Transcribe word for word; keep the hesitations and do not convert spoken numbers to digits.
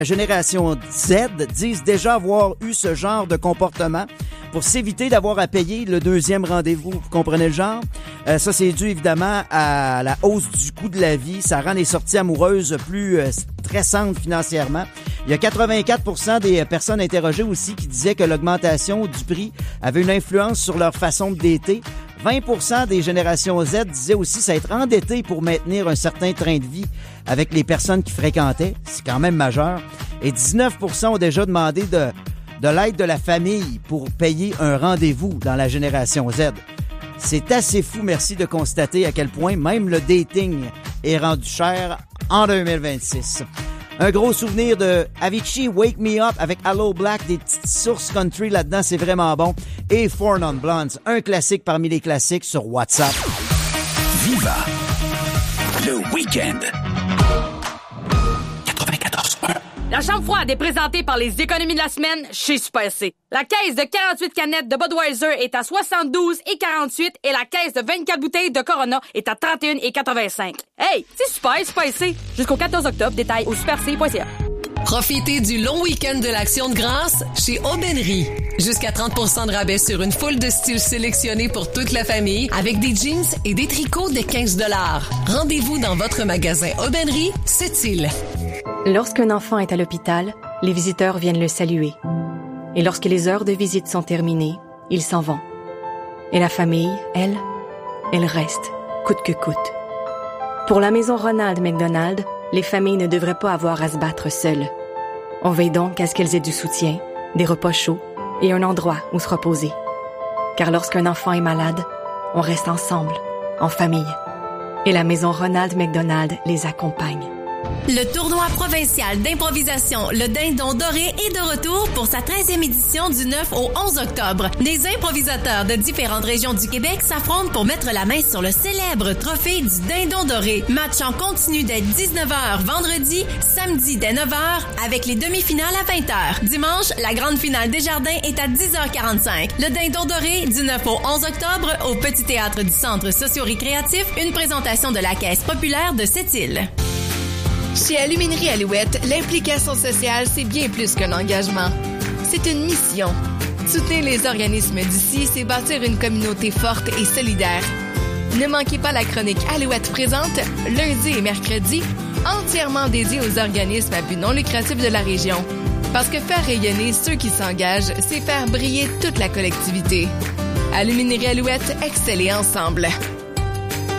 La génération Z disent déjà avoir eu ce genre de comportement pour s'éviter d'avoir à payer le deuxième rendez-vous. Vous comprenez le genre? Euh, ça, c'est dû évidemment à la hausse du coût de la vie. Ça rend les sorties amoureuses plus euh, stressantes financièrement. Il y a quatre-vingt-quatre pour cent des personnes interrogées aussi qui disaient que l'augmentation du prix avait une influence sur leur façon de dater. vingt pour cent des générations Z disaient aussi s'être endettés pour maintenir un certain train de vie avec les personnes qui fréquentaient. C'est quand même majeur. Et dix-neuf pour cent ont déjà demandé de, de l'aide de la famille pour payer un rendez-vous dans la génération Z. C'est assez fou, merci, de constater à quel point même le dating est rendu cher en deux mille vingt-six. Un gros souvenir de Avicii, Wake Me Up avec Hello Black, des petites sources country là-dedans, c'est vraiment bon. Et Four Non Blondes, un classique parmi les classiques sur WhatsApp. Viva le week-end. quatre-vingt-quatorze un. La chambre froide est présentée par les économies de la semaine chez Super C. La caisse de quarante-huit canettes de Budweiser est à soixante-douze et quarante-huit et la caisse de vingt-quatre bouteilles de Corona est à trente et un et quatre-vingt-cinq. Hey, c'est super, Super C. Jusqu'au quatorze octobre, détail au super c point c a. Profitez du long week-end de l'Action de grâce chez Aubainerie. Jusqu'à trente pour cent de rabais sur une foule de styles sélectionnés pour toute la famille avec des jeans et des tricots de quinze dollars. Rendez-vous dans votre magasin Aubainerie, Sept-Îles. Lorsqu'un enfant est à l'hôpital, les visiteurs viennent le saluer. Et lorsque les heures de visite sont terminées, ils s'en vont. Et la famille, elle, elle reste, coûte que coûte. Pour la maison Ronald McDonald, les familles ne devraient pas avoir à se battre seules. On veille donc à ce qu'elles aient du soutien, des repas chauds et un endroit où se reposer. Car lorsqu'un enfant est malade, on reste ensemble, en famille. Et la maison Ronald McDonald les accompagne. Le tournoi provincial d'improvisation Le Dindon Doré est de retour pour sa treizième édition du neuf au onze octobre. Des improvisateurs de différentes régions du Québec s'affrontent pour mettre la main sur le célèbre trophée du Dindon Doré. Match en continu dès dix-neuf heures vendredi, samedi dès neuf heures avec les demi-finales à vingt heures. Dimanche, la grande finale des Jardins est à dix heures quarante-cinq. Le Dindon Doré du neuf au onze octobre au Petit Théâtre du Centre socio-récréatif, une présentation de la Caisse populaire de Sept-Îles. Chez Aluminerie Alouette, l'implication sociale, c'est bien plus qu'un engagement. C'est une mission. Soutenir les organismes d'ici, c'est bâtir une communauté forte et solidaire. Ne manquez pas la chronique Alouette présente, lundi et mercredi, entièrement dédiée aux organismes à but non lucratif de la région. Parce que faire rayonner ceux qui s'engagent, c'est faire briller toute la collectivité. Aluminerie Alouette, excellez ensemble.